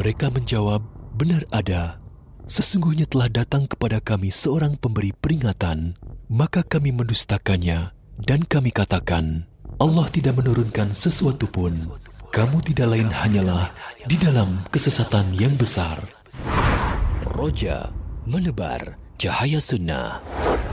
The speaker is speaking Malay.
Mereka menjawab, benar ada. Sesungguhnya telah datang kepada kami seorang pemberi peringatan, maka kami mendustakannya dan kami katakan, Allah tidak menurunkan sesuatu pun. Kamu tidak lain hanyalah di dalam kesesatan yang besar. Roja menebar cahaya sunnah.